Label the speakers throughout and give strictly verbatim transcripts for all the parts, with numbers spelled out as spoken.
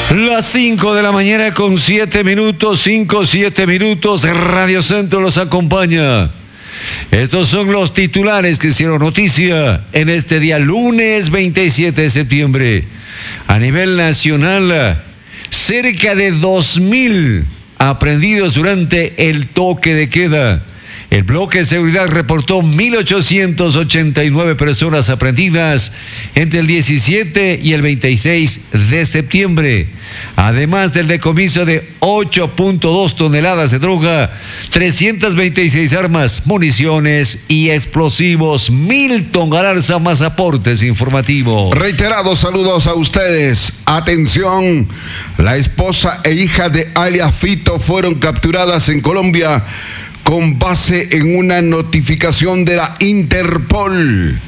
Speaker 1: Las cinco de la mañana con siete minutos, cinco, siete minutos, Radio Centro los acompaña. Estos son los titulares que hicieron noticia en este día lunes veintisiete de septiembre. A nivel nacional, cerca de dos mil aprehendidos durante el toque de queda. El bloque de seguridad reportó mil ochocientas ochenta y nueve personas aprehendidas entre el diecisiete y el veintiséis de septiembre, además del decomiso de ocho punto dos toneladas de droga, trescientas veintiséis armas, municiones y explosivos. Milton Galarza, más aportes informativos.
Speaker 2: Reiterados saludos a ustedes. Atención, la esposa e hija de alias Fito fueron capturadas en Colombia con base en una notificación de la Interpol.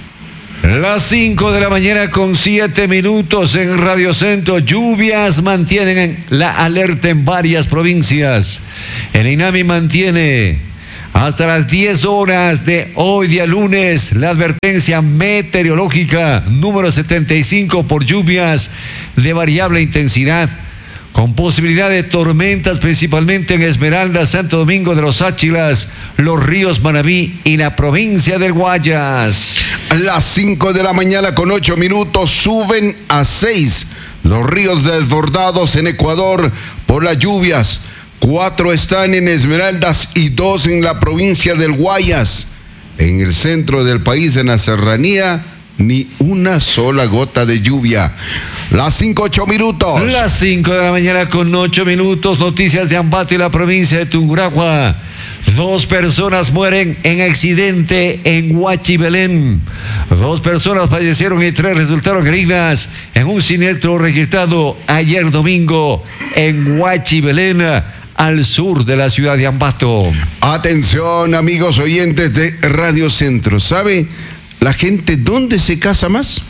Speaker 1: Las cinco de la mañana con siete minutos en Radio Centro. Lluvias mantienen la alerta en varias provincias. El INAMI mantiene hasta las diez horas de hoy, día lunes, la advertencia meteorológica número setenta y cinco por lluvias de variable intensidad, con posibilidad de tormentas principalmente en Esmeraldas, Santo Domingo de los Áchilas, Los Ríos, Manabí y la provincia del Guayas.
Speaker 2: Las cinco de la mañana con ocho minutos suben a seis los ríos desbordados en Ecuador por las lluvias. Cuatro están en Esmeraldas y dos en la provincia del Guayas. En el centro del país, en la serranía, ni una sola gota de lluvia. Las cinco, ocho minutos.
Speaker 1: Las cinco de la mañana con ocho minutos. Noticias de Ambato y la provincia de Tungurahua. Dos personas mueren en accidente en Huachibelén. Dos personas fallecieron y tres resultaron heridas en un siniestro registrado ayer domingo en Huachibelén, al sur de la ciudad de Ambato.
Speaker 2: Atención, amigos oyentes de Radio Centro. ¿Sabe la gente dónde se casa más?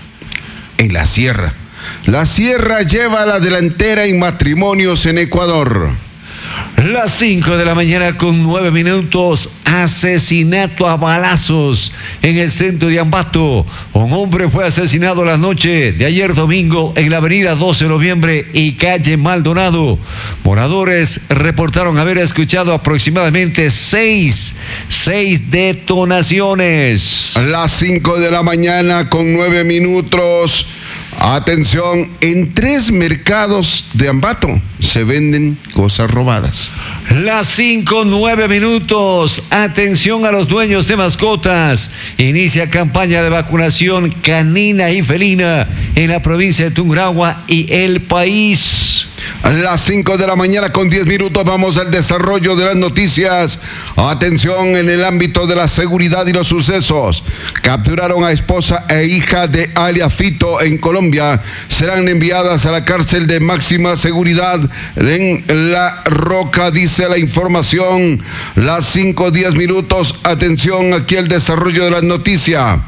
Speaker 2: En la sierra. La sierra lleva la delantera en matrimonios en Ecuador.
Speaker 1: Las cinco de la mañana con nueve minutos. Asesinato a balazos en el centro de Ambato. Un hombre fue asesinado la noche de ayer domingo en la avenida doce de noviembre y calle Maldonado. Moradores reportaron haber escuchado aproximadamente seis, seis detonaciones.
Speaker 2: Las cinco de la mañana con nueve minutos. Atención, en tres mercados de Ambato se venden cosas robadas.
Speaker 1: Las cinco, nueve minutos. Atención a los dueños de mascotas. Inicia campaña de vacunación canina y felina en la provincia de Tungurahua y el país.
Speaker 2: A las cinco de la mañana con diez minutos vamos al desarrollo de las noticias. Atención en el ámbito de la seguridad y los sucesos. Capturaron a esposa e hija de alias Fito en Colombia. Serán enviadas a la cárcel de máxima seguridad en La Roca, dice la información. Las cinco, diez minutos. Atención aquí al desarrollo de las noticias.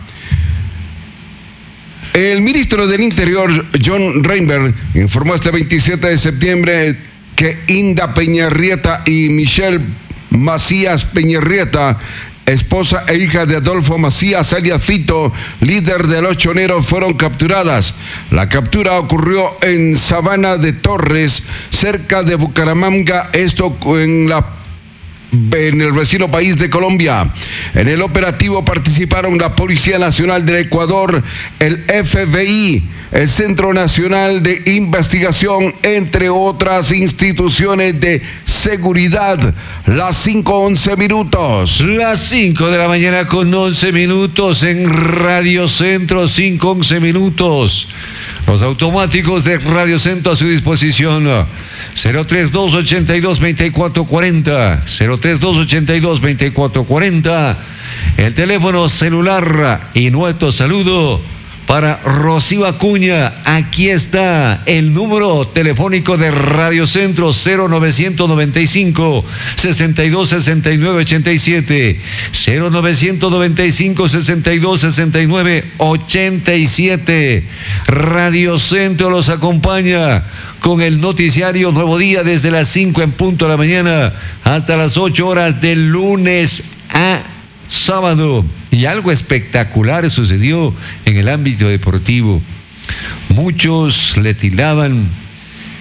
Speaker 2: El ministro del Interior, John Reinberg, informó este veintisiete de septiembre que Inda Peñarrieta y Michelle Macías Peñarrieta, esposa e hija de Adolfo Macías alias Fito, líder de los choneros, fueron capturadas. La captura ocurrió en Sabana de Torres, cerca de Bucaramanga, esto en la en el vecino país de Colombia. En el operativo participaron la Policía Nacional del Ecuador, el F B I, el Centro Nacional de Investigación, entre otras instituciones de seguridad. Las cinco, once minutos.
Speaker 1: Las cinco de la mañana con once minutos en Radio Centro, cinco, once minutos. Los automáticos de Radio Centro a su disposición. cero tres dos, ochenta y dos, veinticuatro cuarenta. cero tres dos, ochenta y dos, veinticuatro cuarenta. El teléfono celular y nuestro saludo para Rocío Acuña. Aquí está el número telefónico de Radio Centro: cero novecientos noventa y cinco, sesenta y dos, sesenta y nueve, ochenta y siete. cero novecientos noventa y cinco, sesenta y dos, sesenta y nueve, ochenta y siete. Radio Centro los acompaña con el noticiario Nuevo Día desde las cinco en punto de la mañana hasta las ocho horas del lunes a sábado. Y algo espectacular sucedió en el ámbito deportivo. Muchos le tildaban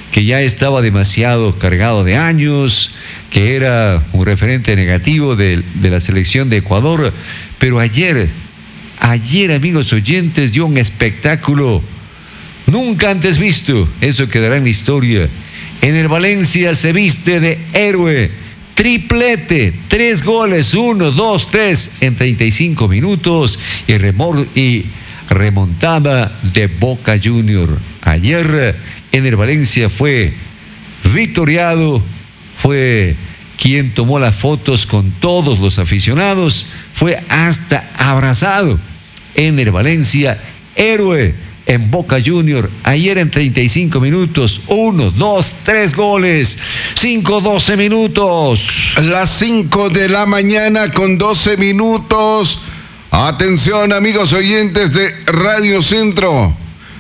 Speaker 1: que ya estaba demasiado cargado de años, que era un referente negativo de, de la selección de Ecuador. Pero ayer, ayer, amigos oyentes, dio un espectáculo nunca antes visto. Eso quedará en la historia. En el Valencia se viste de héroe. Triplete, tres goles, uno, dos, tres en treinta y cinco minutos y, remor y remontada de Boca Junior. Ayer en el Valencia fue victoriado, fue quien tomó las fotos con todos los aficionados, fue hasta abrazado en el Valencia, héroe en Boca Junior. Ayer en treinta y cinco minutos, uno, dos, tres goles, cinco, doce minutos.
Speaker 2: Las cinco de la mañana con doce minutos. Atención, amigos oyentes de Radio Centro.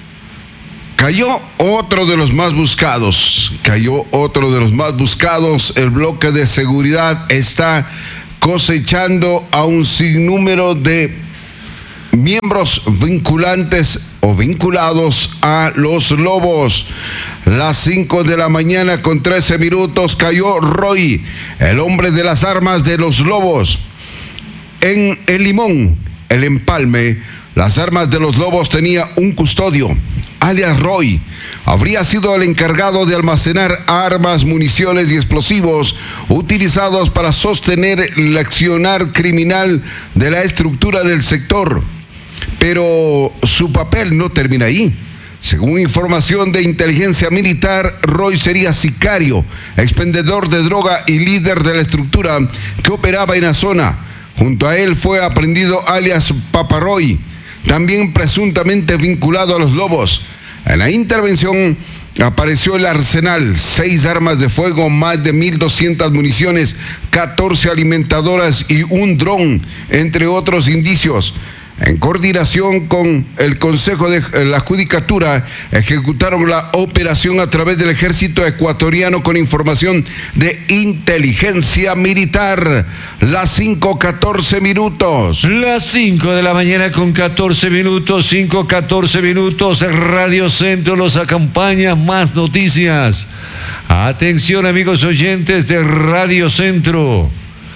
Speaker 2: Cayó otro de los más buscados, cayó otro de los más buscados. El bloque de seguridad está cosechando a un sinnúmero de miembros vinculantes o vinculados a los Lobos. Las cinco de la mañana con trece minutos cayó Roy, el hombre de las armas de los Lobos. En El Limón, El Empalme, las armas de los Lobos tenía un custodio, alias Roy. Habría sido el encargado de almacenar armas, municiones y explosivos utilizados para sostener el accionar criminal de la estructura del sector. Pero su papel no termina ahí. Según información de inteligencia militar, Roy sería sicario, expendedor de droga y líder de la estructura que operaba en la zona. Junto a él fue aprendido alias Paparoy, también presuntamente vinculado a los Lobos. En la intervención apareció el arsenal, seis armas de fuego, más de mil doscientas municiones, catorce alimentadoras y un dron, entre otros indicios. En coordinación con el Consejo de la Judicatura, ejecutaron la operación a través del ejército ecuatoriano con información de inteligencia militar. Las cinco, catorce minutos.
Speaker 1: Las cinco de la mañana con catorce minutos, cinco, catorce minutos. Radio Centro los acompaña. Más noticias. Atención, amigos oyentes de Radio Centro.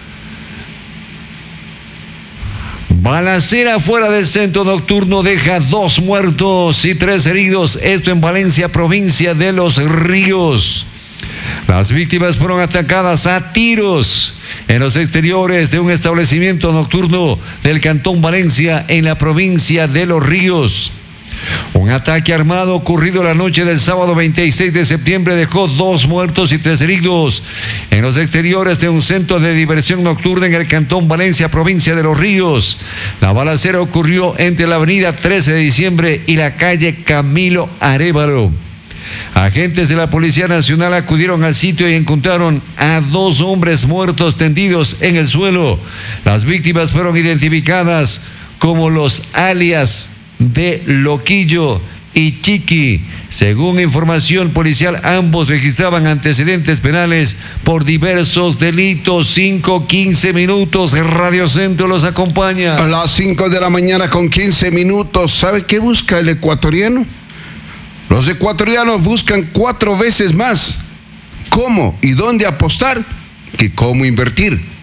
Speaker 1: Balacera fuera del centro nocturno deja dos muertos y tres heridos. Esto en Valencia, provincia de Los Ríos. Las víctimas fueron atacadas a tiros en los exteriores de un establecimiento nocturno del Cantón Valencia en la provincia de Los Ríos. Un ataque armado ocurrido la noche del sábado veintiséis de septiembre dejó dos muertos y tres heridos en los exteriores de un centro de diversión nocturna en el Cantón Valencia, provincia de Los Ríos. La balacera ocurrió entre la avenida trece de diciembre y la calle Camilo Arévalo. Agentes de la Policía Nacional acudieron al sitio y encontraron a dos hombres muertos tendidos en el suelo. Las víctimas fueron identificadas como los alias de Loquillo y Chiqui. Según información policial, ambos registraban antecedentes penales por diversos delitos. Cinco, quince minutos. Radio Centro los acompaña.
Speaker 2: A las cinco de la mañana con quince minutos. ¿Sabe qué busca el ecuatoriano? Los ecuatorianos buscan cuatro veces más cómo y dónde apostar que cómo invertir.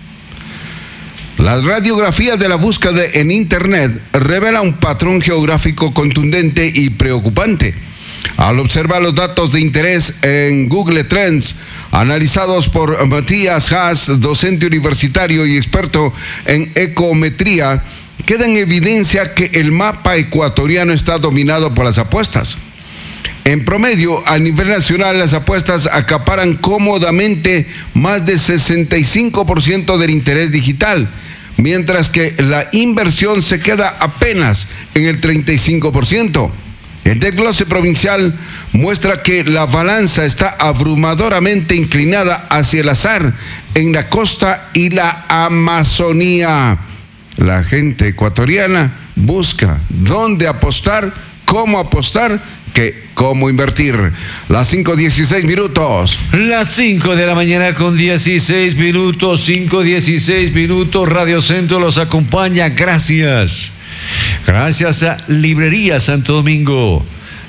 Speaker 2: Las radiografías de la búsqueda en Internet revelan un patrón geográfico contundente y preocupante. Al observar los datos de interés en Google Trends, analizados por Matías Haas, docente universitario y experto en ecometría, queda en evidencia que el mapa ecuatoriano está dominado por las apuestas. En promedio, a nivel nacional, las apuestas acaparan cómodamente más del sesenta y cinco por ciento del interés digital, mientras que la inversión se queda apenas en el treinta y cinco por ciento. El desglose provincial muestra que la balanza está abrumadoramente inclinada hacia el azar en la costa y la Amazonía. La gente ecuatoriana busca dónde apostar, cómo apostar, que cómo invertir. Las cinco dieciséis minutos.
Speaker 1: Las cinco de la mañana con dieciséis minutos, cinco dieciséis minutos. Radio Centro los acompaña. Gracias. Gracias a Librería Santo Domingo.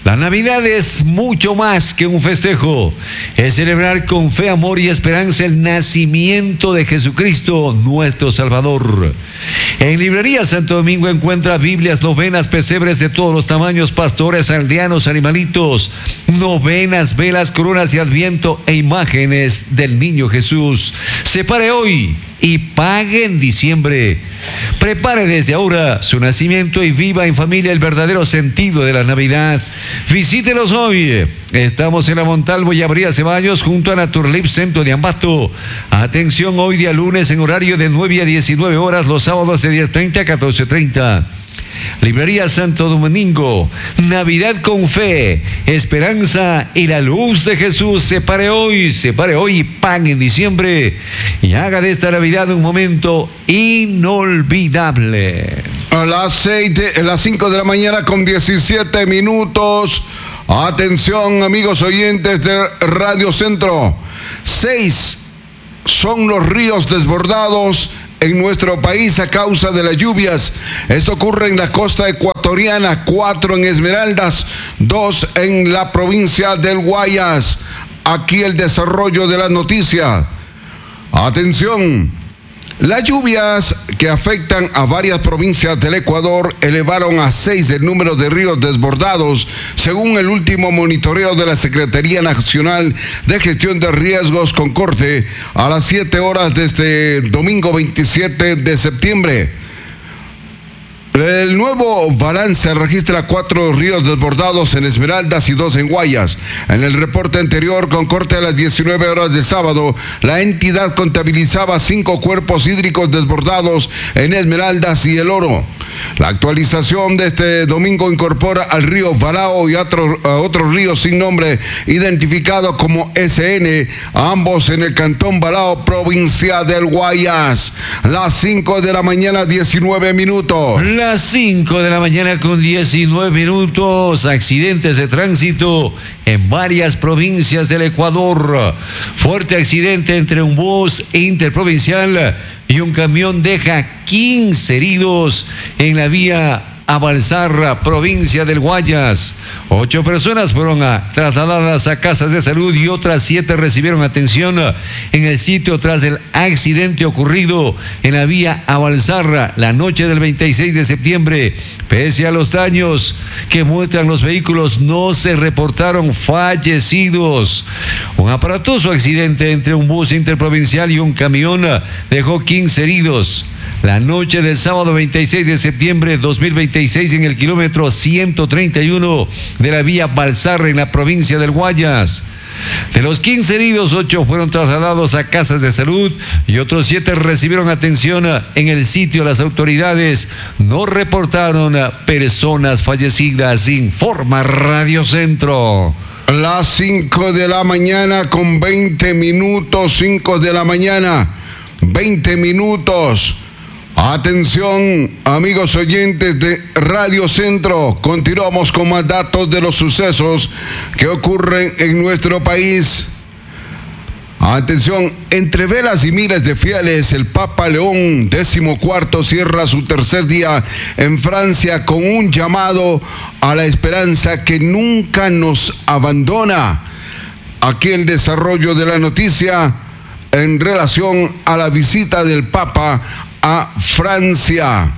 Speaker 1: La Navidad es mucho más que un festejo. Es celebrar con fe, amor y esperanza el nacimiento de Jesucristo, nuestro Salvador. En Librería Santo Domingo encuentra Biblias, novenas, pesebres de todos los tamaños, pastores, aldeanos, animalitos, novenas, velas, coronas y adviento e imágenes del niño Jesús. Separe hoy y pague en diciembre. Prepare desde ahora su nacimiento y viva en familia el verdadero sentido de la Navidad. Visítelos hoy. Estamos en la Montalvo y Avenida Ceballos junto a Naturalip Centro de Ambato. Atención, hoy día lunes en horario de nueve a diecinueve horas, los sábados de diez treinta a catorce treinta. Librería Santo Domingo, Navidad con fe, esperanza y la luz de Jesús. Separe hoy, separe hoy y pague en diciembre y haga de esta Navidad un momento inolvidable.
Speaker 2: A las seis de, a las cinco de la mañana con diecisiete minutos. Atención, amigos oyentes de Radio Centro. Seis son los ríos desbordados en nuestro país a causa de las lluvias. Esto ocurre en la costa ecuatoriana, cuatro en Esmeraldas, dos en la provincia del Guayas. Aquí el desarrollo de la noticia. Atención. Las lluvias que afectan a varias provincias del Ecuador elevaron a seis el número de ríos desbordados, según el último monitoreo de la Secretaría Nacional de Gestión de Riesgos Concorte a las siete horas de este domingo veintisiete de septiembre. El nuevo balance registra cuatro ríos desbordados en Esmeraldas y dos en Guayas. En el reporte anterior, con corte a las diecinueve horas del sábado, la entidad contabilizaba cinco cuerpos hídricos desbordados en Esmeraldas y El Oro. La actualización de este domingo incorpora al río Balao y a otro, a otro río sin nombre identificado como S N, ambos en el cantón Balao, provincia del Guayas. Las cinco de la mañana, diecinueve minutos.
Speaker 1: Las cinco de la mañana con diecinueve minutos. Accidentes de tránsito en varias provincias del Ecuador. Fuerte accidente entre un bus interprovincial y un camión deja quince heridos en la vía a Balsarra, provincia del Guayas. Ocho personas fueron a, trasladadas a casas de salud y otras siete recibieron atención en el sitio tras el accidente ocurrido en la vía a Balsarra la noche del veintiséis de septiembre. Pese a los daños que muestran los vehículos, no se reportaron fallecidos. Un aparatoso accidente entre un bus interprovincial y un camión dejó quince heridos la noche del sábado veintiséis de septiembre de dos mil veintiséis en el kilómetro ciento treinta y uno de la vía Balsarra en la provincia del Guayas. De los quince heridos, ocho fueron trasladados a casas de salud y otros siete recibieron atención en el sitio. Las autoridades no reportaron personas fallecidas, informa Radio Centro.
Speaker 2: Las cinco de la mañana con veinte minutos, cinco de la mañana, veinte minutos. Atención, amigos oyentes de Radio Centro, continuamos con más datos de los sucesos que ocurren en nuestro país. Atención, entre velas y miles de fieles, el Papa León decimocuarto cierra su tercer día en Francia con un llamado a la esperanza que nunca nos abandona. Aquí el desarrollo de la noticia en relación a la visita del Papa a Francia.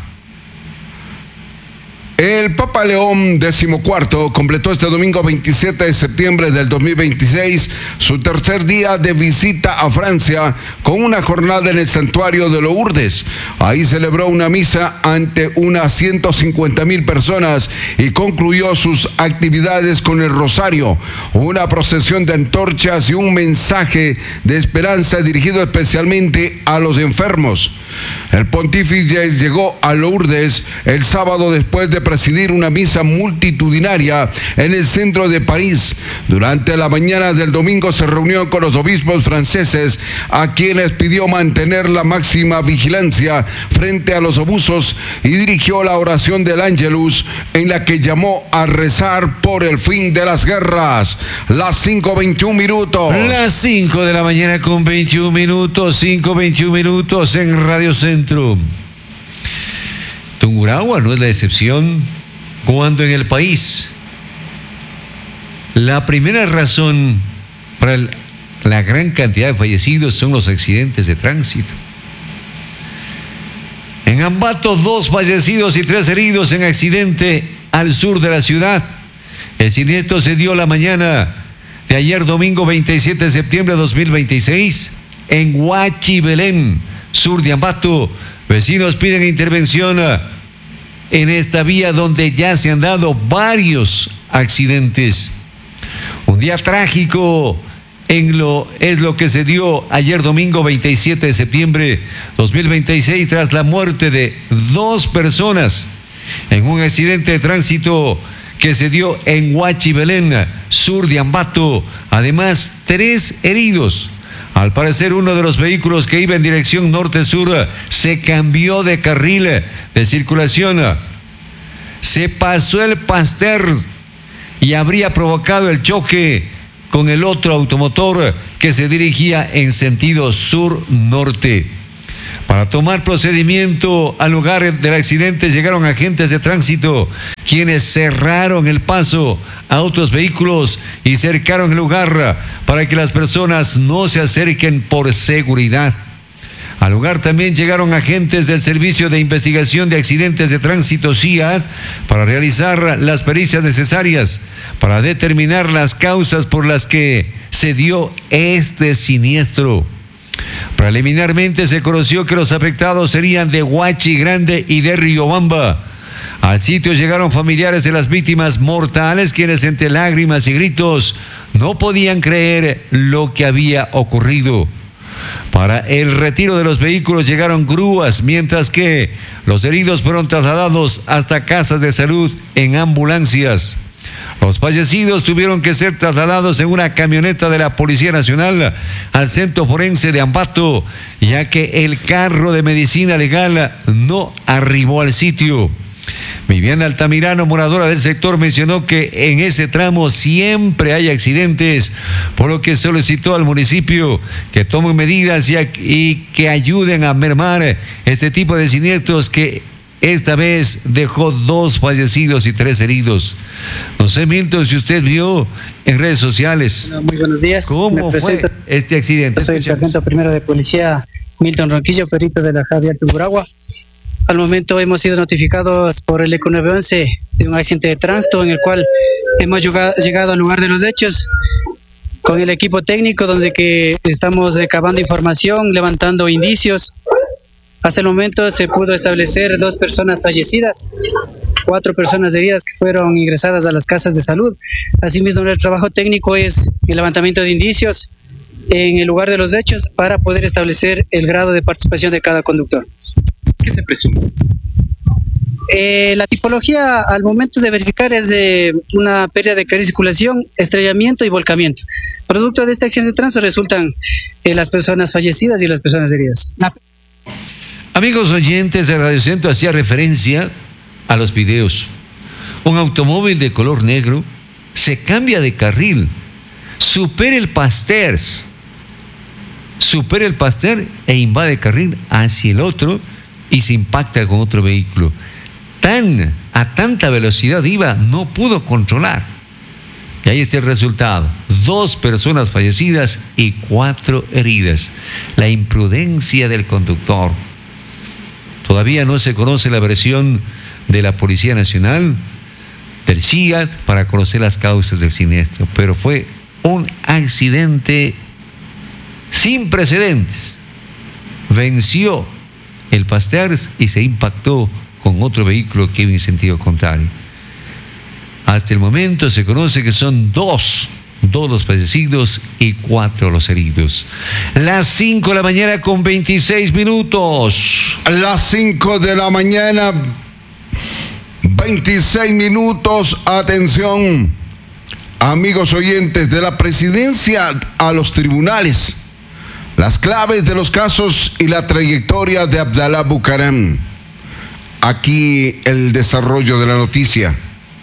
Speaker 2: El Papa León decimocuarto completó este domingo veintisiete de septiembre del dos mil veintiséis su tercer día de visita a Francia con una jornada en el santuario de Lourdes. Ahí celebró una misa ante unas ciento cincuenta mil personas y concluyó sus actividades con el rosario, una procesión de antorchas y un mensaje de esperanza dirigido especialmente a los enfermos. El pontífice llegó a Lourdes el sábado después de presidir una misa multitudinaria en el centro de París. Durante la mañana del domingo se reunió con los obispos franceses, a quienes pidió mantener la máxima vigilancia frente a los abusos, y dirigió la oración del Ángelus, en la que llamó a rezar por el fin de las guerras. Las cinco veintiún minutos.
Speaker 1: Las cinco de la mañana con veintiún minutos, cinco veintiún minutos en Radio Centro. Tungurahua no es la excepción cuando en el país La primera razón para el, la gran cantidad de fallecidos son los accidentes de tránsito. En Ambato, dos fallecidos y tres heridos en accidente al sur de la ciudad. El siniestro se dio la mañana de ayer domingo veintisiete de septiembre de dos mil veintiséis en Huachibelén, sur de Ambato. Vecinos piden intervención en esta vía donde ya se han dado varios accidentes. Un día trágico en lo, es lo que se dio ayer domingo veintisiete de septiembre de dos mil veintiséis tras la muerte de dos personas en un accidente de tránsito que se dio en Huachibelén, sur de Ambato. Además, tres heridos. Al parecer, uno de los vehículos que iba en dirección norte-sur se cambió de carril de circulación. Se pasó el Pasteur y habría provocado el choque con el otro automotor que se dirigía en sentido sur-norte. Para tomar procedimiento al lugar del accidente llegaron agentes de tránsito, quienes cerraron el paso a otros vehículos y cercaron el lugar para que las personas no se acerquen por seguridad. Al lugar también llegaron agentes del Servicio de Investigación de Accidentes de Tránsito S I A D para realizar las pericias necesarias para determinar las causas por las que se dio este siniestro. Preliminarmente se conoció que los afectados serían de Huachi Grande y de Riobamba. Al sitio llegaron familiares de las víctimas mortales, quienes entre lágrimas y gritos no podían creer lo que había ocurrido. Para el retiro de los vehículos llegaron grúas, mientras que los heridos fueron trasladados hasta casas de salud en ambulancias. Los fallecidos tuvieron que ser trasladados en una camioneta de la Policía Nacional al Centro Forense de Ambato, ya que el carro de medicina legal no arribó al sitio. Viviana Altamirano, moradora del sector, mencionó que en ese tramo siempre hay accidentes, por lo que solicitó al municipio que tomen medidas y, y que ayuden a mermar este tipo de siniestros que esta vez dejó dos fallecidos y tres heridos. No sé, Milton, si usted vio en redes sociales.
Speaker 3: Bueno, muy buenos días.
Speaker 1: ¿Cómo
Speaker 3: Me
Speaker 1: fue
Speaker 3: presento.
Speaker 1: este accidente?
Speaker 3: Soy el sargento primero de policía Milton Ronquillo, perito de la Javier Tungurahua. Al momento hemos sido notificados por el ECO nueve once de un accidente de tránsito en el cual hemos llegado al lugar de los hechos con el equipo técnico, donde que estamos recabando información, levantando indicios. Hasta el momento se pudo establecer dos personas fallecidas, cuatro personas heridas que fueron ingresadas a las casas de salud. Asimismo, el trabajo técnico es el levantamiento de indicios en el lugar de los hechos para poder establecer el grado de participación de cada conductor.
Speaker 4: ¿Qué se presume?
Speaker 3: Eh, la tipología al momento de verificar es de una pérdida de carril de circulación, estrellamiento y volcamiento. Producto de este accidente de tránsito resultan eh, las personas fallecidas y las personas heridas. La
Speaker 1: Amigos oyentes de Radio Centro, hacía referencia a los videos. Un automóvil de color negro se cambia de carril, supera el Pasteur, supera el Pasteur e invade carril hacia el otro y se impacta con otro vehículo. Tan, a tanta velocidad iba, no pudo controlar. Y ahí está el resultado. Dos personas fallecidas y cuatro heridas. La imprudencia del conductor. Todavía no se conoce la versión de la Policía Nacional, del S I A D, para conocer las causas del siniestro, pero fue un accidente sin precedentes. Venció el Pasteur y se impactó con otro vehículo que iba en sentido contrario. Hasta el momento se conoce que son dos, dos los fallecidos y cuatro los heridos. Las cinco de la mañana con veintiséis minutos.
Speaker 2: Las cinco de la mañana, veintiséis minutos. Atención, amigos oyentes, de la presidencia a los tribunales. Las claves de los casos y la trayectoria de Abdalá Bucaram. Aquí el desarrollo de la noticia.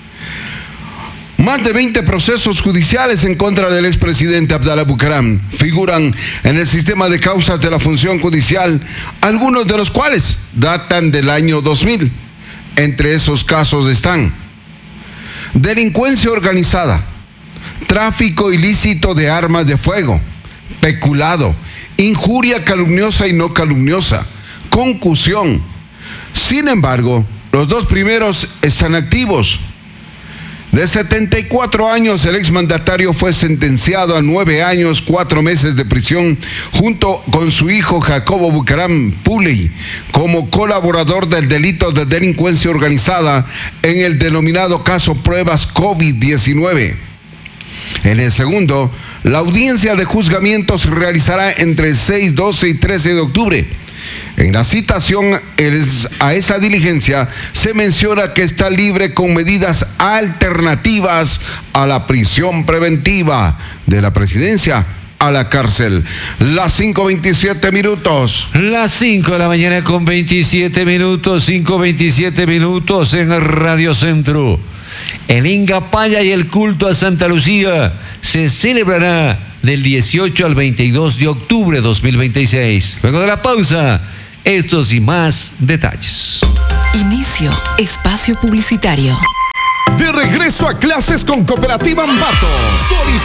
Speaker 2: Más de veinte procesos judiciales en contra del expresidente Abdalá Bucaram figuran en el sistema de causas de la función judicial, algunos de los cuales datan del año dos mil. Entre esos casos están delincuencia organizada, tráfico ilícito de armas de fuego, peculado, injuria calumniosa y no calumniosa, concusión. Sin embargo, los dos primeros están activos. De setenta y cuatro años, el exmandatario fue sentenciado a nueve años, cuatro meses de prisión, junto con su hijo Jacobo Bucaram Puley, como colaborador del delito de delincuencia organizada en el denominado caso Pruebas COVID diecinueve. En el segundo, la audiencia de juzgamiento se realizará entre el seis, doce y trece de octubre. En la citación a esa diligencia se menciona que está libre con medidas alternativas a la prisión preventiva, de la presidencia a la cárcel. Las cinco veintisiete minutos.
Speaker 1: Las cinco de la mañana con veintisiete minutos, cinco veintisiete minutos en Radio Centro. En Ingapaya y el culto a Santa Lucía se celebrará del dieciocho al veintidós de octubre de dos mil veintiséis. Luego de la pausa, estos y más detalles.
Speaker 4: Inicio espacio publicitario.
Speaker 5: De regreso a clases con Cooperativa Ambato.